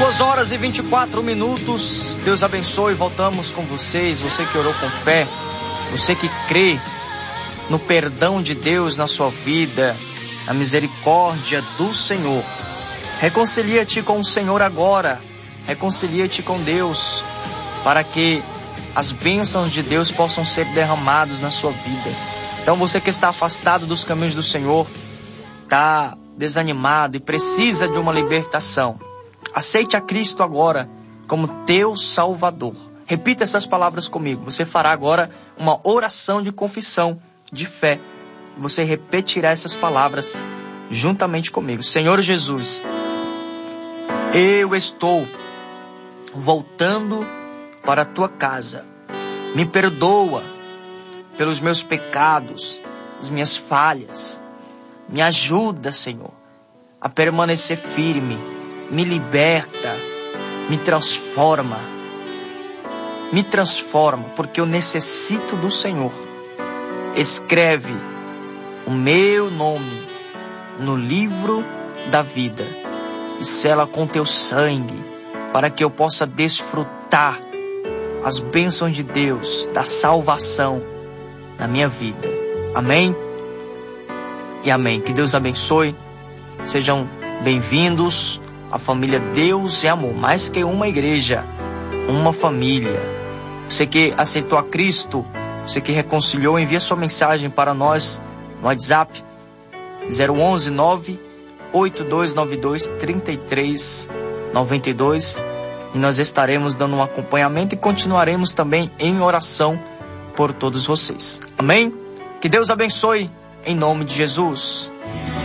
2h24. Deus abençoe. Voltamos com vocês. Você que orou com fé, você que crê no perdão de Deus na sua vida, na misericórdia do Senhor. Reconcilia-te com o Senhor agora. Reconcilia-te com Deus, para que as bênçãos de Deus possam ser derramadas na sua vida. Então você que está afastado dos caminhos do Senhor, está desanimado e precisa de uma libertação, aceite a Cristo agora como teu Salvador. Repita essas palavras comigo. Você fará agora uma oração de confissão, de fé. Você repetirá essas palavras juntamente comigo. Senhor Jesus, eu estou voltando para a tua casa. Me perdoa pelos meus pecados, as minhas falhas. Me ajuda, Senhor, a permanecer firme. Me liberta, me transforma, porque eu necessito do Senhor. Escreve o meu nome no livro da vida e sela com teu sangue, para que eu possa desfrutar as bênçãos de Deus, da salvação na minha vida. Amém? E amém. Que Deus abençoe. Sejam bem-vindos à família Deus e Amor. Mais que uma igreja, uma família. Você que aceitou a Cristo, você que reconciliou, envia sua mensagem para nós no WhatsApp 011 98292 3392 e nós estaremos dando um acompanhamento e continuaremos também em oração por todos vocês. Amém? Que Deus abençoe em nome de Jesus.